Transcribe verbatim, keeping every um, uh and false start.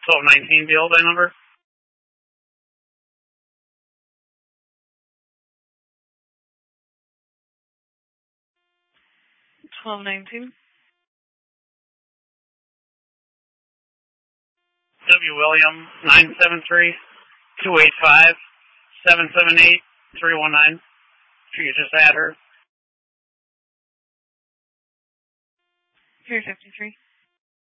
twelve nineteen deal by number. twelve nineteen. W. William, nine seven three, two eight five, seven seven eight, three one nine. If you could just add her. Pier fifty-three.